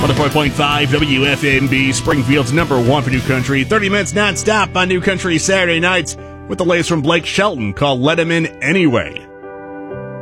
104.5 WFNB, Springfield's number one for New Country. 30 minutes nonstop on New Country Saturday nights with the latest from Blake Shelton called Let Him In Anyway.